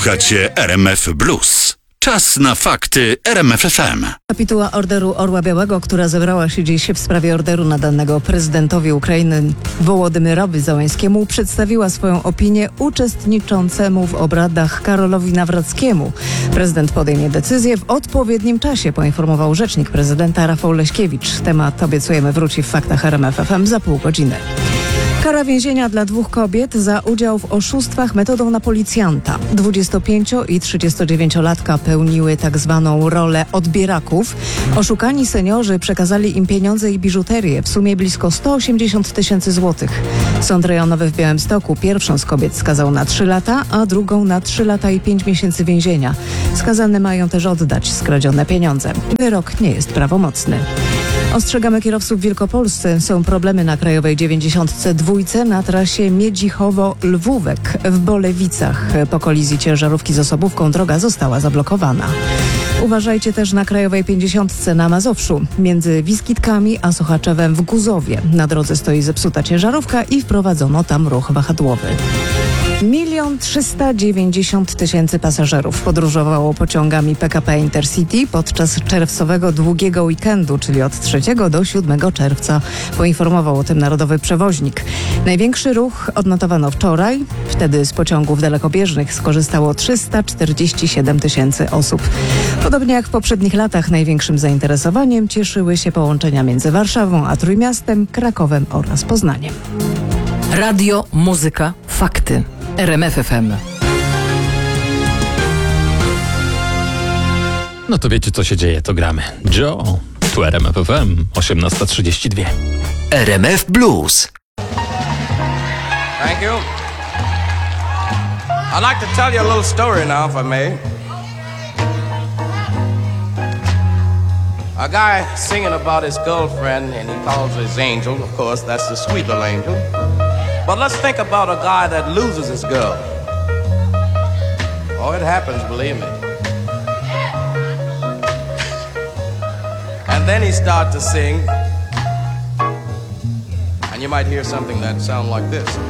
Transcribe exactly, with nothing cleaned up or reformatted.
Słuchacie R M F Blues. Czas na fakty R M F F M. Kapituła Orderu Orła Białego, która zebrała się dziś w sprawie orderu nadanego prezydentowi Ukrainy Wołodymyrowi Zełenskiemu, przedstawiła swoją opinię uczestniczącemu w obradach Karolowi Nawrockiemu. Prezydent podejmie decyzję w odpowiednim czasie, poinformował rzecznik prezydenta Rafał Leśkiewicz. Temat obiecujemy wróci w faktach R M F F M za pół godziny. Kara więzienia dla dwóch kobiet za udział w oszustwach metodą na policjanta. dwudziestopięcio- i trzydziestodziewięciolatka pełniły tak zwaną rolę odbieraków. Oszukani seniorzy przekazali im pieniądze i biżuterię, w sumie blisko sto osiemdziesiąt tysięcy złotych. Sąd rejonowy w Białymstoku pierwszą z kobiet skazał na trzy lata, a drugą na trzy lata i pięć miesięcy więzienia. Skazane mają też oddać skradzione pieniądze. Wyrok nie jest prawomocny. Ostrzegamy kierowców w Wielkopolsce. Są problemy na Krajowej dziewięćdziesiątce dwójce na trasie Miedzichowo-Lwówek w Bolewicach. Po kolizji ciężarówki z osobówką droga została zablokowana. Uważajcie też na Krajowej pięćdziesiątce na Mazowszu. Między Wiskitkami a Sochaczewem w Guzowie. Na drodze stoi zepsuta ciężarówka i wprowadzono tam ruch wahadłowy. Milion trzysta dziewięćdziesiąt tysięcy pasażerów podróżowało pociągami P K P Intercity podczas czerwcowego długiego weekendu, czyli od trzeciego do siódmego czerwca, poinformował o tym Narodowy Przewoźnik. Największy ruch odnotowano wczoraj. Wtedy z pociągów dalekobieżnych skorzystało trzysta czterdzieści siedem tysięcy osób. Podobnie jak w poprzednich latach największym zainteresowaniem cieszyły się połączenia między Warszawą a Trójmiastem, Krakowem oraz Poznaniem. Radio, muzyka, fakty. R M F F M. No to wiecie, co się dzieje, to gramy. Joe, tu R M F F M, osiemnasta trzydzieści dwa. R M F Blues. Thank you. I'd like to tell you a little story now, if I may. A guy singing about his girlfriend, and he calls her his angel. Of course, that's the sweet little angel. But let's think about a guy that loses his girl. Oh, it happens, believe me. And then he starts to sing, and you might hear something that sounds like this.